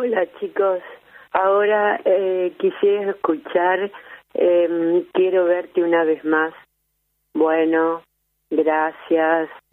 Hola chicos, ahora quisiera escuchar Quiero verte una vez más. Bueno, gracias.